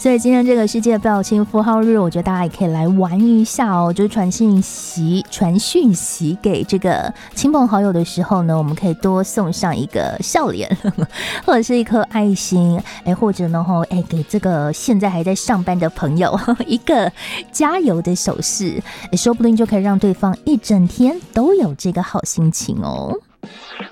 所以今天这个世界表情符号日，我觉得大家也可以来玩一下哦，就是传讯息给这个亲朋好友的时候呢，我们可以多送上一个笑脸或者是一颗爱心，或者呢给这个现在还在上班的朋友一个加油的手势，说不定就可以让对方一整天都有这个好心情哦。